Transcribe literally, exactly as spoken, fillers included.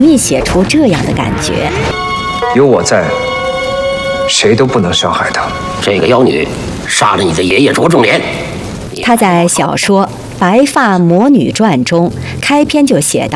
易写出这样的感觉。 有我在，谁都不能伤害她。 这个妖女杀了你的爷爷卓仲廉。 他在小说《白发魔女传》中开篇就写道。